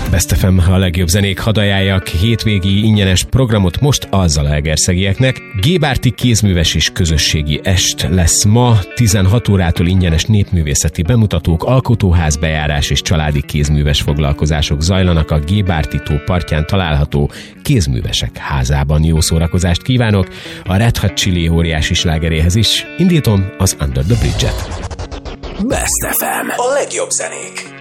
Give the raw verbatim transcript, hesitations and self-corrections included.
Best ef em, a legjobb zenék, hadd ajánljak hétvégi ingyenes programot most a zalaegerszegieknek. Gébárti kézműves és közösségi est lesz ma, tizenhat órától ingyenes népművészeti bemutatók, alkotóház bejárás és családi kézműves foglalkozások zajlanak a Gébárti tó partján található Kézművesek házában. Jó szórakozást kívánok a Red Hot Chili óriási slágeréhez is. Indítom az Under the Bridge-et. Best ef em, a legjobb zenék.